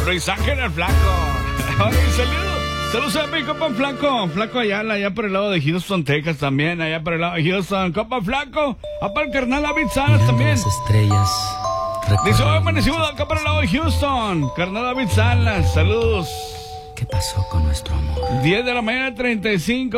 Luis Ángel el Flaco. Oye, saludos a mi compa Flaco Ayala, allá por el lado de Houston, Texas también, allá por el lado de Houston, compa Flaco, para el carnal David Salas también. Las estrellas. Dice, hoy amanecimos acá por el lado de Houston, carnal David Salas, saludos. ¿Qué pasó con nuestro amor? 10 de la mañana, 35.